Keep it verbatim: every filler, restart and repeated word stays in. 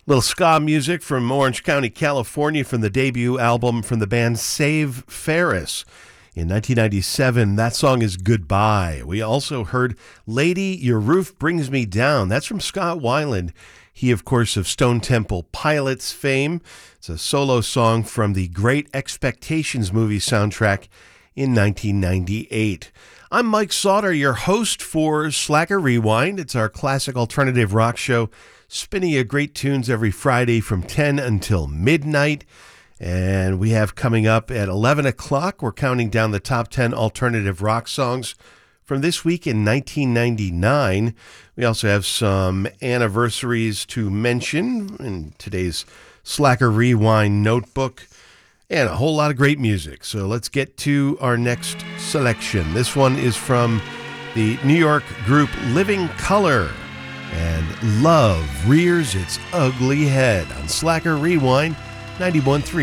Little ska music from Orange County, California, from the debut album from the band Save Ferris in nineteen ninety-seven. That song is Goodbye. We also heard Lady, Your Roof Brings Me Down. That's from Scott Weiland. He, of course, of Stone Temple Pilots fame. It's a solo song from the Great Expectations movie soundtrack in nineteen ninety-eight. I'm Mike Sauter, your host for Slacker Rewind. It's our classic alternative rock show, spinning you great tunes every Friday from ten until midnight. And we have coming up at eleven o'clock, we're counting down the top ten alternative rock songs from this week in nineteen ninety-nine. We also have some anniversaries to mention in today's Slacker Rewind notebook, and a whole lot of great music. So let's get to our next selection. This one is from the New York group Living Colour, and Love Rears Its Ugly Head on Slacker Rewind ninety-one point three.